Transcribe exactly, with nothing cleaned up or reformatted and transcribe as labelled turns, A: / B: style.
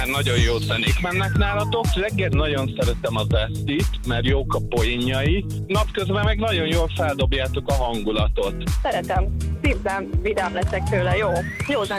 A: Nagyon jó zenék mennek nálatok. Reggel nagyon szeretem az esztit, mert jók a poénjai. Napközben meg nagyon jól feldobjátok a hangulatot.
B: Szeretem. Szívem, vidám leszek tőle, jó. Jó zenét